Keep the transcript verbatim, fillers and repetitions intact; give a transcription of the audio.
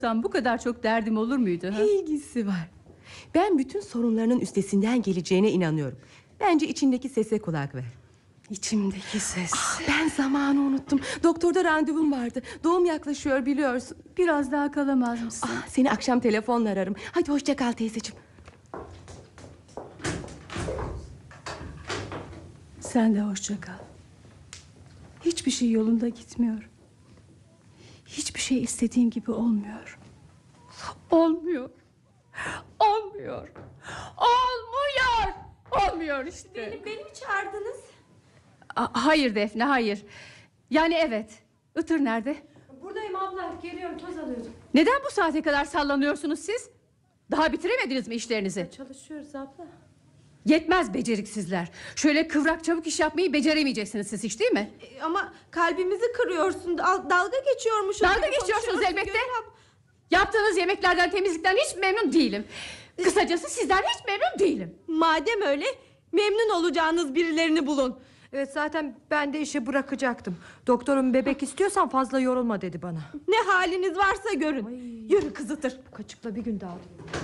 Bu kadar çok derdim olur muydu? Ha? İlgisi var. Ben bütün sorunlarının üstesinden geleceğine inanıyorum. Bence içindeki sese kulak ver. İçimdeki ses. Ah, ben zamanı unuttum. Doktorda randevum vardı. Doğum yaklaşıyor biliyorsun. Biraz daha kalamaz mısın? Ah, seni akşam telefonla ararım. Hadi hoşça kal teyzeciğim. Sen de hoşça kal. Hiçbir şey yolunda gitmiyor. Hiçbir şey istediğim gibi olmuyor. Olmuyor. Olmuyor. Olmuyor. Olmuyor işte. Beni, beni mi çağırdınız? A- hayır Defne, hayır. Yani evet. Itır nerede? Buradayım abla, geliyorum, toz alıyordum. Neden bu saate kadar sallanıyorsunuz siz? Daha bitiremediniz mi işlerinizi? Çalışıyoruz abla. Yetmez beceriksizler. Şöyle kıvrak çabuk iş yapmayı beceremeyeceksiniz siz hiç, değil mi? E, ama kalbimizi kırıyorsun. Dal- dalga geçiyormuşuz. Dalga gibi geçiyorsunuz konuşuyoruz. elbette. Gönül abla. Yaptığınız yemeklerden, temizlikten hiç memnun değilim. Kısacası sizden hiç memnun değilim. Madem öyle, memnun olacağınız birilerini bulun. Evet, zaten ben de işi bırakacaktım. Doktorum bebek istiyorsan fazla yorulma dedi bana. Ne haliniz varsa görün. Yürü kızıtır. Bu kaçıkla bir gün daha.